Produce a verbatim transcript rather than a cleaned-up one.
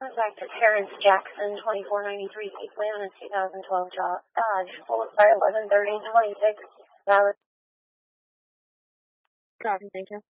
Doctor Terrence Jackson, twenty-four ninety-three Lakeland, two thousand twelve Dodge, Polestar eleven thirty twenty-six. Valid. Copy, thank you.